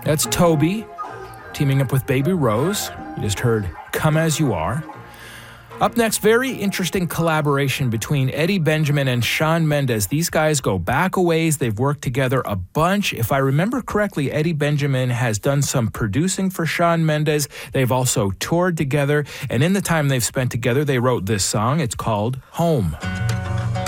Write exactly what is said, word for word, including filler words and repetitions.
That's Toby teaming up with Baby Rose. You just heard Come As You Are. Up next, very interesting collaboration between Eddie Benjamin and Shawn Mendes. These guys go back a ways. They've worked together a bunch. If I remember correctly, Eddie Benjamin has done some producing for Shawn Mendes. They've also toured together. And in the time they've spent together, they wrote this song. It's called Home.